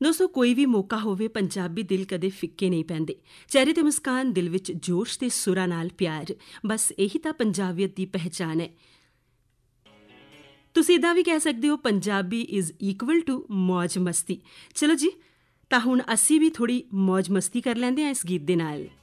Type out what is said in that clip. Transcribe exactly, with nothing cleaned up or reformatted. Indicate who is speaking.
Speaker 1: ਦੋਸਤੋ, ਕੋਈ ਵੀ ਮੌਕਾ ਹੋਵੇ, ਪੰਜਾਬੀ ਦਿਲ ਕਦੇ ਫਿੱਕੇ ਨਹੀਂ ਪੈਂਦੇ। ਚਿਹਰੇ ਤੇ ਮੁਸਕਾਨ, ਦਿਲ ਵਿੱਚ ਜੋਸ਼ ਤੇ ਸੁਰਾਂ ਨਾਲ ਪਿਆਰ, ਬਸ ਇਹੀ ਤਾਂ ਪੰਜਾਬੀਅਤ ਦੀ ਪਹਿਚਾਣ ਹੈ। ਤੁਸੀਂ ਇੱਦਾਂ ਵੀ ਕਹਿ ਸਕਦੇ ਹੋ, ਪੰਜਾਬੀ ਇਜ਼ ਇਕੁਅਲ ਟੂ ਮੌਜ ਮਸਤੀ। ਚਲੋ ਜੀ, ਤਾਂ ਹੁਣ ਅਸੀਂ ਵੀ ਥੋੜ੍ਹੀ ਮੌਜ ਮਸਤੀ ਕਰ ਲੈਂਦੇ ਹਾਂ ਇਸ ਗੀਤ ਦੇ ਨਾਲ।